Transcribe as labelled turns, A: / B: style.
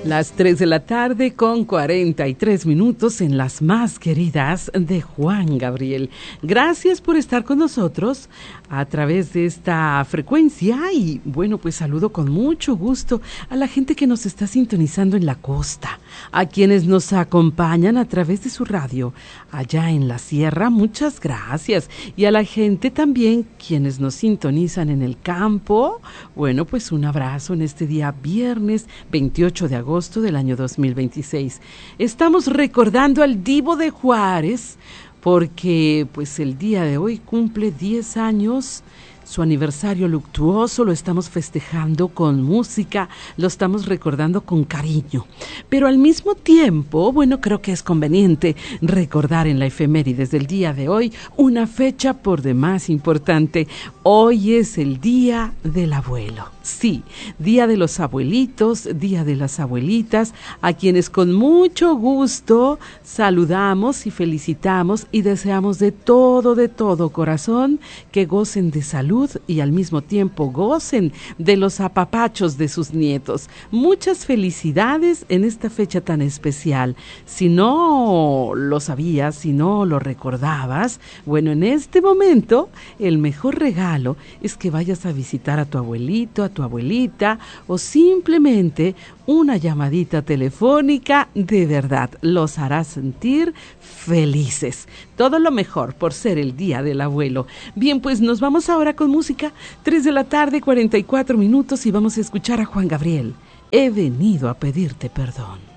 A: Las 3 de la tarde con 43 minutos en las más queridas de Juan Gabriel. Gracias por estar con nosotros a través de esta frecuencia y bueno, pues saludo con mucho gusto a la gente que nos está sintonizando en la costa, a quienes nos acompañan a través de su radio allá en la sierra, muchas gracias, y a la gente también quienes nos sintonizan en el campo, bueno, pues un abrazo en este día viernes 28 de agosto del año 2026. Estamos recordando al Divo de Juárez porque pues el día de hoy cumple 10 años. Su aniversario luctuoso lo estamos festejando con música, lo estamos recordando con cariño. Pero al mismo tiempo, bueno, creo que es conveniente recordar en la efemérides del día de hoy una fecha por demás importante. Hoy es el Día del Abuelo. Sí, Día de los Abuelitos, Día de las Abuelitas, a quienes con mucho gusto saludamos y felicitamos y deseamos de todo corazón que gocen de salud y al mismo tiempo gocen de los apapachos de sus nietos. Muchas felicidades en esta fecha tan especial. Si no lo sabías, si no lo recordabas, bueno, en este momento el mejor regalo es que vayas a visitar a tu abuelito, a tu abuelita o simplemente una llamadita telefónica. De verdad los hará sentir felices. Todo lo mejor por ser el Día del Abuelo. Bien, pues nos vamos ahora con música. 3 de la tarde, 44 minutos y vamos a escuchar a Juan Gabriel. He venido a pedirte perdón.